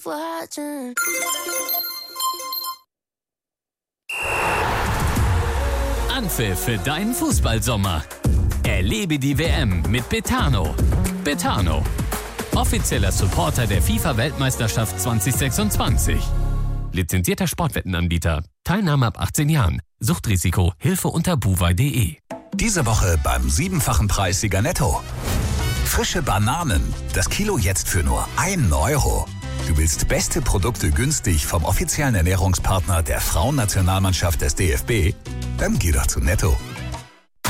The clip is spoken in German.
watching. Anpfiff für deinen Fußballsommer. Erlebe die WM mit Betano. Betano, offizieller Supporter der FIFA-Weltmeisterschaft 2026. Lizenzierter Sportwettenanbieter. Teilnahme ab 18 Jahren. Suchtrisiko. Hilfe unter buwei.de. Diese Woche beim 7-fachen Preissieger Netto. Frische Bananen. Das Kilo jetzt für nur 1 Euro. Du willst beste Produkte günstig vom offiziellen Ernährungspartner der Frauennationalmannschaft des DFB? Dann geh doch zu Netto.